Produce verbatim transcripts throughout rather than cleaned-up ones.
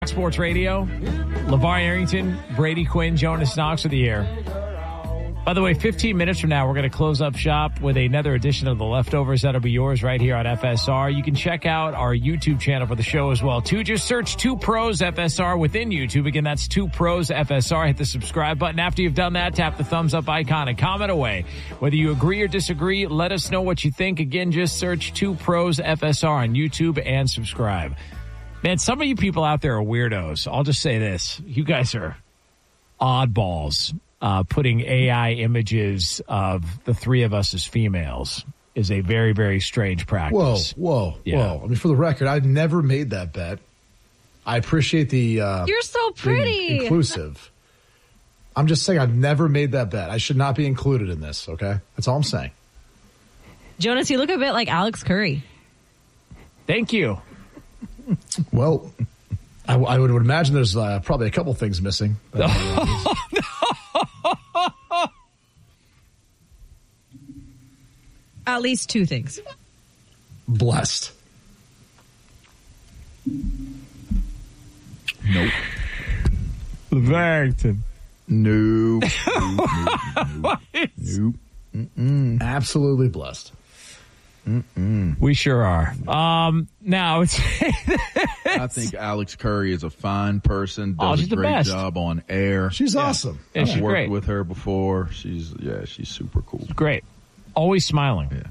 Sports Radio. LeVar Arrington, Brady Quinn, Jonas Knox with the air. By the way, fifteen minutes from now, we're going to close up shop with another edition of The Leftovers. That'll be yours right here on F S R. You can check out our YouTube channel for the show as well, too. Just search Two Pros F S R within YouTube. Again, that's Two Pros F S R. Hit the subscribe button. After you've done that, tap the thumbs up icon and comment away. Whether you agree or disagree, let us know what you think. Again, just search Two Pros F S R on YouTube and subscribe. Man, some of you people out there are weirdos. I'll just say this. You guys are oddballs. Uh, putting A I images of the three of us as females is a very, very strange practice. Whoa, whoa, yeah. whoa. I mean, for the record, I've never made that bet. I appreciate the... Uh, You're so pretty. Inclusive. I'm just saying I've never made that bet. I should not be included in this, okay? That's all I'm saying. Jonas, you look a bit like Alex Curry. Thank you. Well, I, I would, would imagine there's uh, probably a couple things missing. But, uh, At least two things. Blessed. Nope. LeVar Arrington. Nope. Nope. Nope. Nope. Absolutely blessed. Mm-mm. We sure are. Um, now, it's I think Alex Curry is a fine person. Does Oh, she's a the great best. job on air. She's Yeah. awesome. Yeah, I've she's worked great. with her before. She's yeah, she's super cool. Great. Always smiling. Yeah.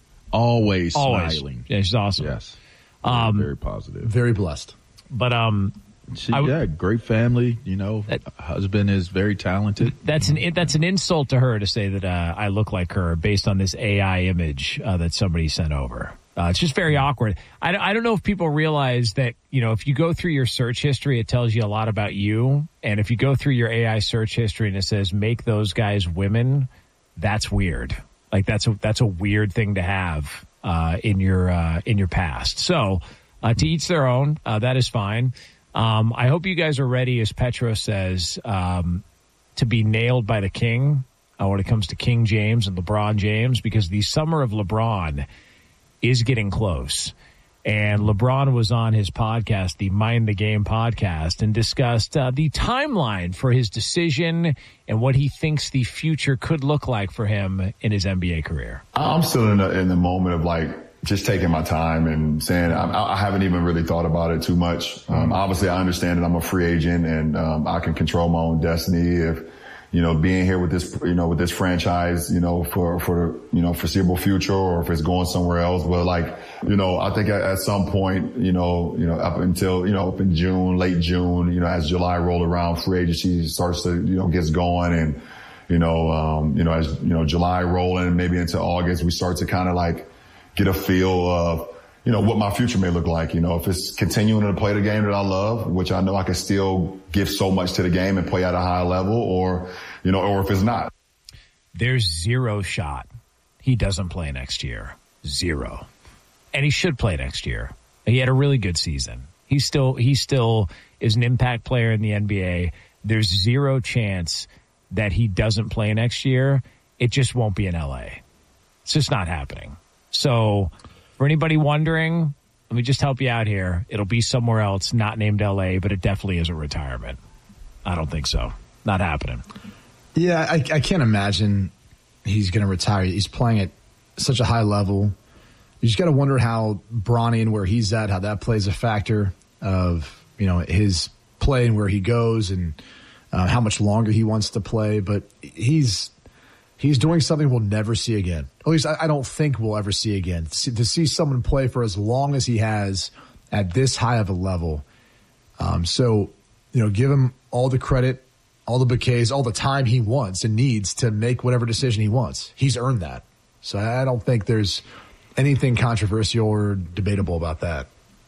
Always, Always. smiling. Yeah, she's awesome. Yes. Um, very positive. Very blessed. But um, She, I w- yeah, great family. You know, That- husband is very talented. that's an that's an insult to her to say that uh, I look like her based on this A I image uh, that somebody sent over. Uh, it's just very awkward. I don't, I don't know if people realize that, you know, if you go through your search history, it tells you a lot about you. And if you go through your A I search history and it says, make those guys women, that's weird. Like that's a, that's a weird thing to have uh, in your uh, in your past. So uh, to each their own, uh, that is fine. Um, I hope you guys are ready, as Petro says, um, to be nailed by the king uh, when it comes to King James and LeBron James, because the summer of LeBron is getting close. And LeBron was on his podcast, the Mind the Game podcast, and discussed uh, the timeline for his decision and what he thinks the future could look like for him in his N B A career. I'm still in the, in the moment of like just taking my time and saying I, I haven't even really thought about it too much. Um, obviously, I understand that I'm a free agent and um, I can control my own destiny. If you know, being here with this, you know, with this franchise, you know, for, for, you know, foreseeable future, or if it's going somewhere else. But like, you know, I think at, at some point, you know, you know, up until, you know, up in June, late June, you know, as July roll around, free agency starts to, you know, gets going. And, you know, um, you know, as, you know, July rolling, maybe into August, we start to kind of like get a feel of, you know, what my future may look like. You know, if it's continuing to play the game that I love, which I know I can still give so much to the game and play at a high level, or, you know, or if it's not. There's zero shot he doesn't play next year. Zero. And he should play next year. He had a really good season. He still, he still is an impact player in the N B A. There's zero chance that he doesn't play next year. It just won't be in L A. It's just not happening. So for anybody wondering, let me just help you out here. It'll be somewhere else, not named L A, but it definitely is a retirement. I don't think so. Not happening. Yeah, I, I can't imagine he's going to retire. He's playing at such a high level. You just got to wonder how Bronny and where he's at, how that plays a factor of, you know, his play and where he goes and uh, how much longer he wants to play. But he's he's doing something we'll never see again. At least I, I don't think we'll ever see again. See, to see someone play for as long as he has at this high of a level. Um, so, you know, give him all the credit, all the bouquets, all the time he wants and needs to make whatever decision he wants. He's earned that. So I don't think there's anything controversial or debatable about that.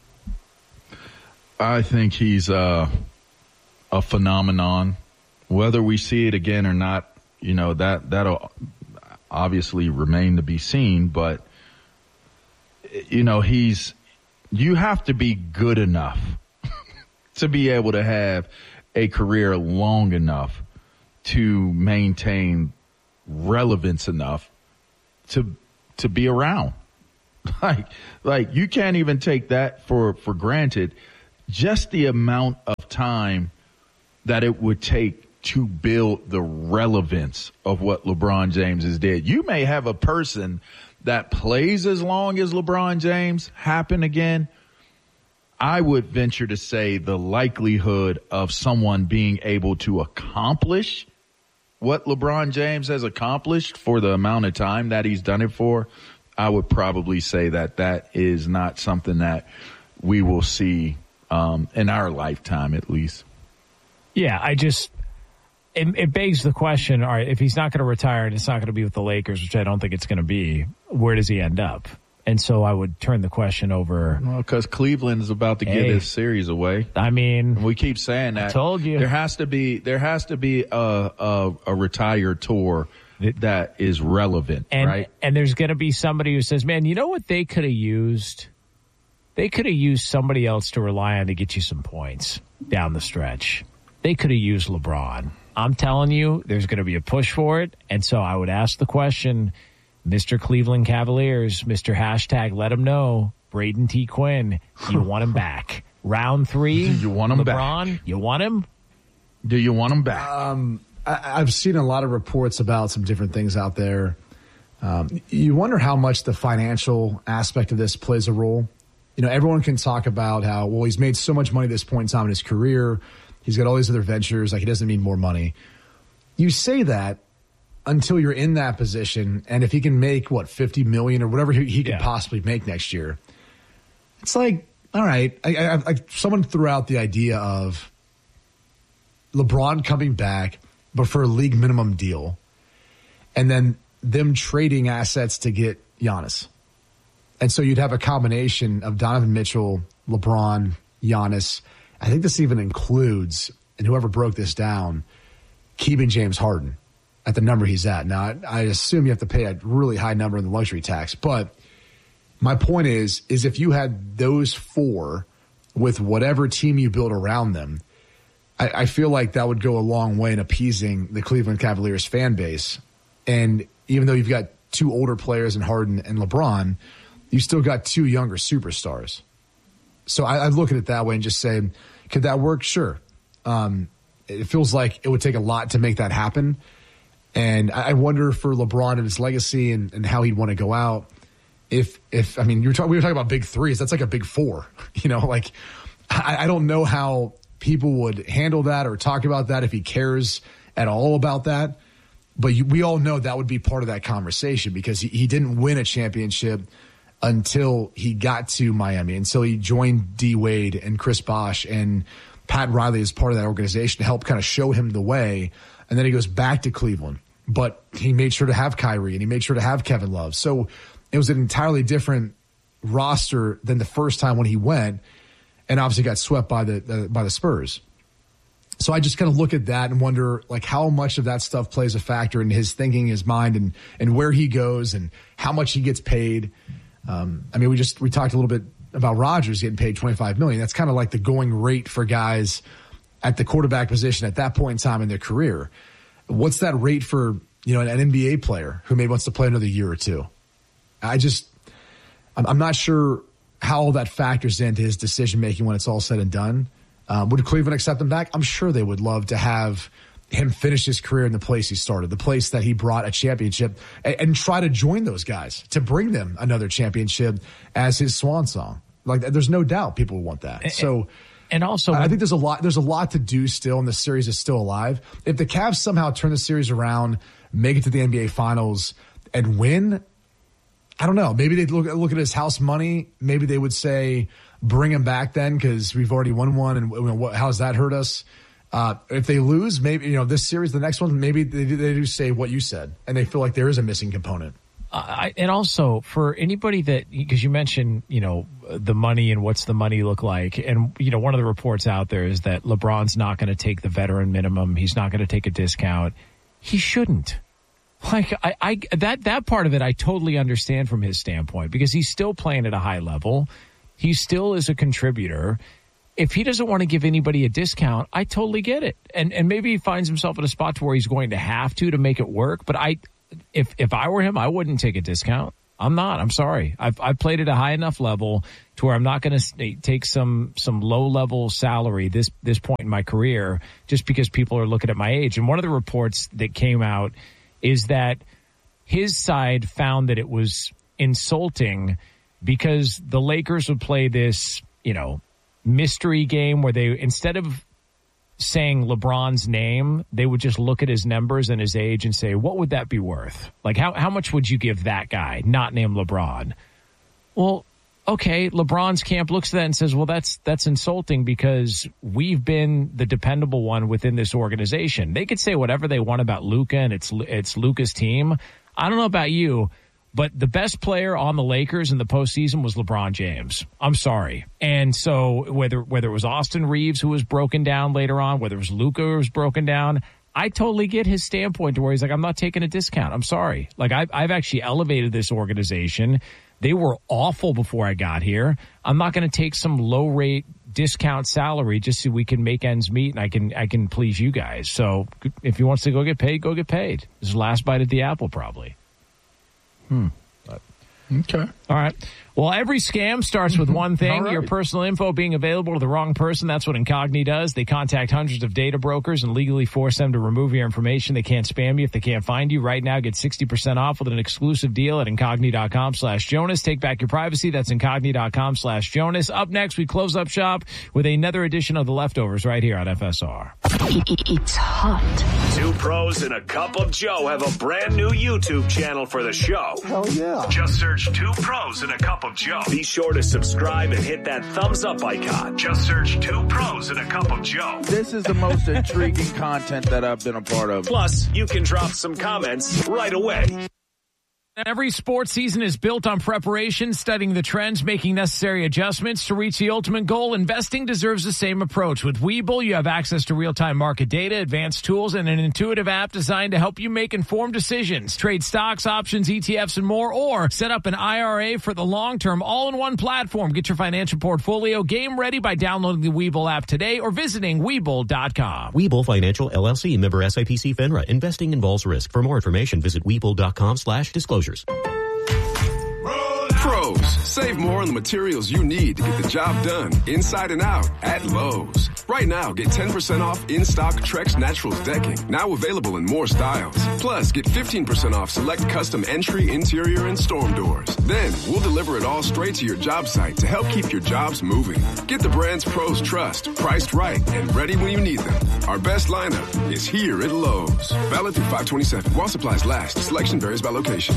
I think he's uh, a phenomenon. Whether we see it again or not, you know, that, that'll obviously remain to be seen. But, you know, he's, you have to be good enough to be able to have a career long enough to maintain relevance enough to to be around. Like, like you can't even take that for, for granted. just the amount of time that it would take to build the relevance of what LeBron James has did. You may have a person that plays as long as LeBron James happen again. I would venture to say the likelihood of someone being able to accomplish what LeBron James has accomplished for the amount of time that he's done it for, I would probably say that that is not something that we will see um, in our lifetime, at least. Yeah, I just, it, it begs the question, all right, if he's not going to retire and it's not going to be with the Lakers, which I don't think it's going to be, where does he end up? And so I would turn the question over. Well, because Cleveland is about to hey, give this series away. I mean, we keep saying that. I told you. There has to be, there has to be a, a, a retired tour that is relevant, and, right? And there's going to be somebody who says, man, you know what they could have used? They could have used somebody else to rely on to get you some points down the stretch. They could have used LeBron. I'm telling you, there's going to be a push for it. And so I would ask the question, Mister Cleveland Cavaliers, Mister Hashtag, let him know, Braden T. Quinn, you want him back. Round three, you want him LeBron, back. You want him? Do you want him back? Um, I, I've seen a lot of reports about some different things out there. Um, you wonder how much the financial aspect of this plays a role. You know, everyone can talk about how, well, he's made so much money at this point in time in his career. He's got all these other ventures. Like, he doesn't need more money. You say that until you're in that position, and if he can make, what, fifty million dollars or whatever he, he could yeah. possibly make next year, it's like, all right. I, I, I, someone threw out the idea of LeBron coming back, but for a league minimum deal, and then them trading assets to get Giannis. And so you'd have a combination of Donovan Mitchell, LeBron, Giannis. I think this even includes, and whoever broke this down, keeping James Harden at the number he's at. Now, I, I assume you have to pay a really high number in the luxury tax. But my point is, is if you had those four with whatever team you build around them, I, I feel like that would go a long way in appeasing the Cleveland Cavaliers fan base. And even though you've got two older players in Harden and LeBron, you still got two younger superstars. So I, I look at it that way and just say, could that work? Sure. Um, it feels like it would take a lot to make that happen. And I wonder for LeBron and his legacy and, and how he'd want to go out. If, if I mean, you were talking, we were talking about big threes. That's like a big four. You know, like I, I don't know how people would handle that or talk about that if he cares at all about that. But you, we all know that would be part of that conversation because he, he didn't win a championship until he got to Miami, until he joined D Wade and Chris Bosh and Pat Riley as part of that organization to help kind of show him the way. And then he goes back to Cleveland, but he made sure to have Kyrie and he made sure to have Kevin Love. So it was an entirely different roster than the first time when he went, and obviously got swept by the, the by the Spurs. So I just kind of look at that and wonder, like, how much of that stuff plays a factor in his thinking, his mind, and and where he goes and how much he gets paid. Um, I mean, we just we talked a little bit about Rodgers getting paid twenty-five million dollars. That's kind of like the going rate for guys at the quarterback position at that point in time in their career. What's that rate for, you know, an N B A player who maybe wants to play another year or two? I just, I'm, I'm not sure how all that factors into his decision making when it's all said and done. Um, would Cleveland accept him back? I'm sure they would love to have him finish his career in the place he started, the place that he brought a championship, and, and try to join those guys to bring them another championship as his swan song. Like, there's no doubt people want that. So, and also, I think there's a lot. There's a lot to do still, and the series is still alive. If the Cavs somehow turn the series around, make it to the N B A Finals, and win, I don't know. Maybe they'd look look at his house money. Maybe they would say, bring him back then because we've already won one, and you know, what, how does that hurt us? Uh, if they lose, maybe, you know, this series, the next one, maybe they, they do say what you said, and they feel like there is a missing component. Uh, and also for anybody that, because you mentioned, you know, the money and what's the money look like. And, you know, one of the reports out there is that LeBron's not going to take the veteran minimum. He's not going to take a discount. He shouldn't. Like, I, I, that, that part of it, I totally understand from his standpoint because he's still playing at a high level. He still is a contributor. If he doesn't want to give anybody a discount, I totally get it. And, and maybe he finds himself in a spot to where he's going to have to, to make it work. But I, If if I were him, I wouldn't take a discount. I'm not. I'm sorry. I've, I've played at a high enough level to where I'm not going to take some some low level salary this this point in my career just because people are looking at my age. And one of the reports that came out is that his side found that it was insulting because the Lakers would play this, you know, mystery game where they, instead of saying LeBron's name, they would just look at his numbers and his age and say, what would that be worth? Like, how, how much would you give that guy, not named LeBron? Well, okay, LeBron's camp looks at that and says, well, that's that's insulting because we've been the dependable one within this organization. They could say whatever they want about Luka and it's, it's Luka's team. I don't know about you, but the best player on the Lakers in the postseason was LeBron James. I'm sorry. And so whether whether it was Austin Reeves who was broken down later on, whether it was Luka who was broken down, I totally get his standpoint to where he's like, I'm not taking a discount. I'm sorry. Like, I've, I've actually elevated this organization. They were awful before I got here. I'm not going to take some low-rate discount salary just so we can make ends meet and I can I can please you guys. So if he wants to go get paid, go get paid. This is the last bite at the apple, probably. Hmm. Okay. All right. Well, every scam starts with one thing, right. Your personal info being available to the wrong person. That's what Incogni does. They contact hundreds of data brokers and legally force them to remove your information. They can't spam you if they can't find you. Right now, get sixty percent off with an exclusive deal at Incogni.com slash Jonas. Take back your privacy. That's Incogni.com slash Jonas. Up next, we close up shop with another edition of The Leftovers right here on F S R. It's hot. Two pros and a cup of Joe have a brand new YouTube channel for the show. Hell yeah. Just search Two Pros and a Cup of Joe. Be sure to subscribe and hit that thumbs up icon. Just search Two Pros and a Cup of Joe. This is the most intriguing content that I've been a part of. Plus, you can drop some comments right away. Every sports season is built on preparation, studying the trends, making necessary adjustments to reach the ultimate goal. Investing deserves the same approach. With Webull, you have access to real-time market data, advanced tools, and an intuitive app designed to help you make informed decisions. Trade stocks, options, E T Fs, and more, or set up an I R A for the long term, all in one platform. Get your financial portfolio game ready by downloading the Webull app today or visiting Webull dot com. Webull Financial, L L C, member S I P C FINRA. Investing involves risk. For more information, visit Webull.com slash disclosures. Pros, save more on the materials you need to get the job done inside and out at Lowe's. Right now, get ten percent off in-stock Trex Naturals decking, now available in more styles. Plus, get fifteen percent off select custom entry, interior, and storm doors. Then, we'll deliver it all straight to your job site to help keep your jobs moving. Get the brands pros trust, priced right, and ready when you need them. Our best lineup is here at Lowe's. Valid through five twenty-seven. While supplies last, selection varies by location.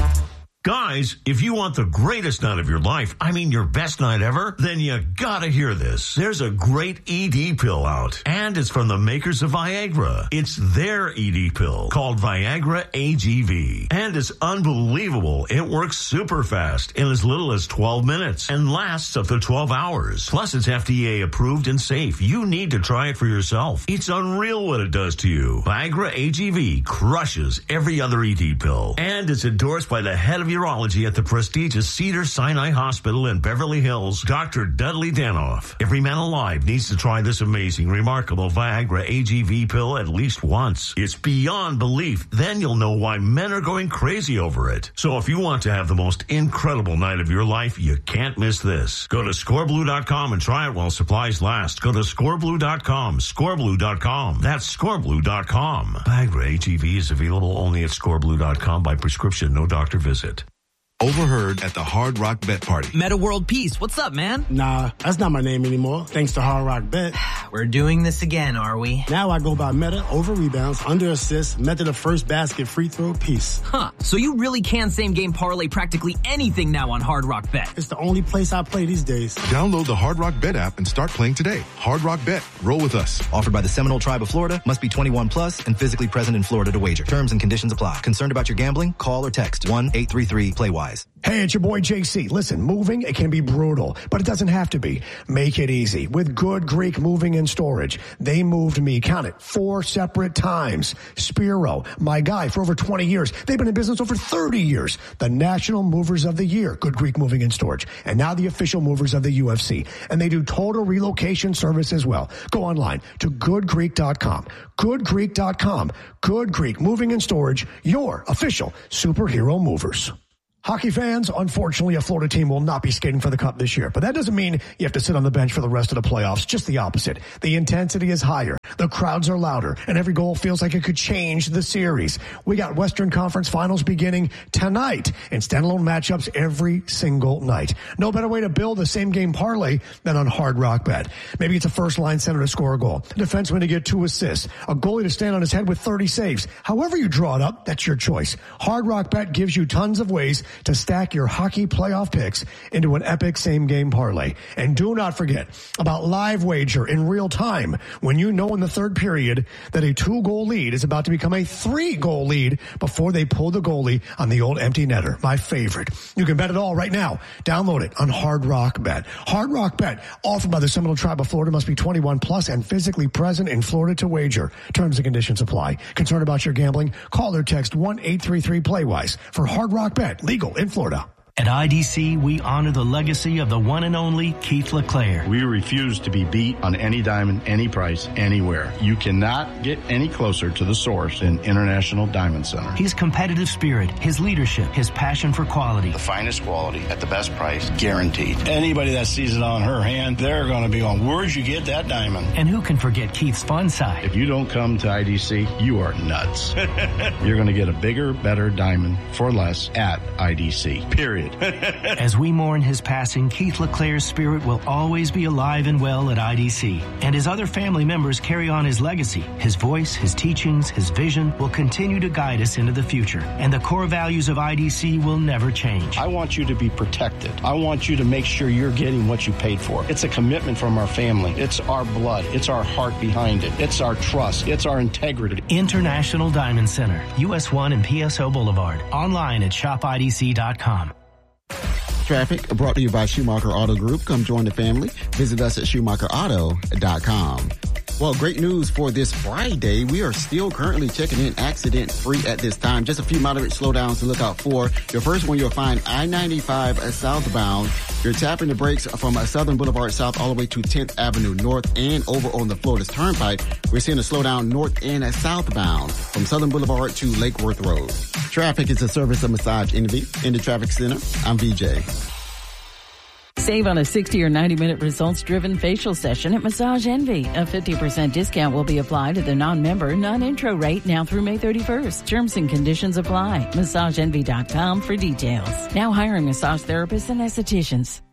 Guys, if you want the greatest night of your life, I mean your best night ever, then you gotta hear this. There's a great E D pill out, and it's from the makers of Viagra. It's their E D pill called Viagra A G V, and it's unbelievable. It works super fast in as little as twelve minutes and lasts up to twelve hours. Plus, it's F D A approved and safe. You need to try it for yourself. It's unreal what it does to you. Viagra A G V crushes every other E D pill, and it's endorsed by the head of urology at the prestigious Cedars-Sinai Hospital in Beverly Hills, Doctor Dudley Danoff. Every man alive needs to try this amazing, remarkable Viagra A G V pill at least once. It's beyond belief. Then you'll know why men are going crazy over it. So if you want to have the most incredible night of your life, you can't miss this. Go to score blue dot com and try it while supplies last. Go to score blue dot com, score blue dot com. That's score blue dot com. Viagra A G V is available only at score blue dot com by prescription, no doctor visit. Overheard at the Hard Rock Bet Party. Meta World Peace, what's up, man? Nah, that's not my name anymore, thanks to Hard Rock Bet. We're doing this again, are we? Now I go by Meta over rebounds, under assists, method of first basket, free throw, Peace. Huh, so you really can same game parlay practically anything now on Hard Rock Bet. It's the only place I play these days. Download the Hard Rock Bet app and start playing today. Hard Rock Bet. Roll with us. Offered by the Seminole Tribe of Florida. Must be twenty-one plus and physically present in Florida to wager. Terms and conditions apply. Concerned about your gambling? Call or text one eight three three play wise. Hey, it's your boy J C. Listen, moving, it can be brutal, but it doesn't have to be. Make it easy with Good Greek Moving and Storage. They moved me, count it, four separate times. Spiro, my guy for over twenty years. They've been in business over thirty years. The National Movers of the Year, Good Greek Moving and Storage. And now the official movers of the U F C. And they do total relocation service as well. Go online to good greek dot com. good greek dot com. Good Greek Moving and Storage, your official superhero movers. Hockey fans, unfortunately, a Florida team will not be skating for the Cup this year. But that doesn't mean you have to sit on the bench for the rest of the playoffs. Just the opposite. The intensity is higher. The crowds are louder. And every goal feels like it could change the series. We got Western Conference Finals beginning tonight and standalone matchups every single night. No better way to build a same-game parlay than on Hard Rock Bet. Maybe it's a first-line center to score a goal, a defenseman to get two assists, a goalie to stand on his head with thirty saves. However you draw it up, that's your choice. Hard Rock Bet gives you tons of ways to stack your hockey playoff picks into an epic same-game parlay. And do not forget about Live Wager in real time when you know in the third period that a two-goal lead is about to become a three-goal lead before they pull the goalie on the old empty netter. My favorite. You can bet it all right now. Download it on Hard Rock Bet. Hard Rock Bet, offered by the Seminole Tribe of Florida, must be twenty-one plus and physically present in Florida to wager. Terms and conditions apply. Concerned about your gambling? Call or text one eight three three play wise for Hard Rock Bet. Legal in Florida. At I D C, we honor the legacy of the one and only Keith LeClaire. We refuse to be beat on any diamond, any price, anywhere. You cannot get any closer to the source than International Diamond Center. His competitive spirit, his leadership, his passion for quality. The finest quality at the best price, guaranteed. Anybody that sees it on her hand, they're going to be on, where'd you get that diamond? And who can forget Keith's fun side? If you don't come to I D C, you are nuts. You're going to get a bigger, better diamond for less at I D C, period. As we mourn his passing, Keith LeClaire's spirit will always be alive and well at I D C. And his other family members carry on his legacy. His voice, his teachings, his vision will continue to guide us into the future. And the core values of I D C will never change. I want you to be protected. I want you to make sure you're getting what you paid for. It's a commitment from our family. It's our blood. It's our heart behind it. It's our trust. It's our integrity. International Diamond Center, U S one and P S O Boulevard. Online at shop I D C dot com. Traffic brought to you by Schumacher Auto Group. Come join the family. Visit us at Schumacher Auto dot com. Well, great news for this Friday. We are still currently checking in accident-free at this time. Just a few moderate slowdowns to look out for. Your first one, you'll find I ninety-five southbound. You're tapping the brakes from Southern Boulevard South all the way to tenth Avenue North and over on the Florida's Turnpike. We're seeing a slowdown north and southbound from Southern Boulevard to Lake Worth Road. Traffic is a service of Massage Envy. In the Traffic Center, I'm V J. Save on a sixty or ninety minute results-driven facial session at Massage Envy. A fifty percent discount will be applied to the non-member, non-intro rate now through May thirty-first. Terms and conditions apply. Massage Envy dot com for details. Now hiring massage therapists and estheticians.